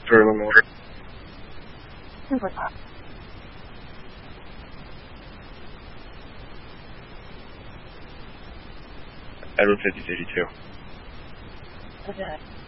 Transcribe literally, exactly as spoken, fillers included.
Sterling order. Super top. Edward fifty fifty-two. Okay.